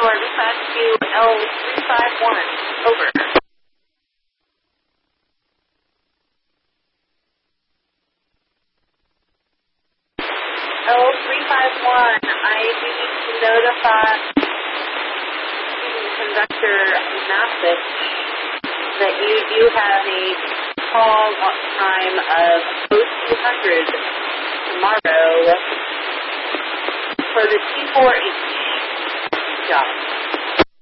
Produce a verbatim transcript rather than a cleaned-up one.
Shore, dispatch to L three five one. Over. L three five one, I need to notify Conductor Mathis that you do have a call time of oh two hundred tomorrow for the T four H job.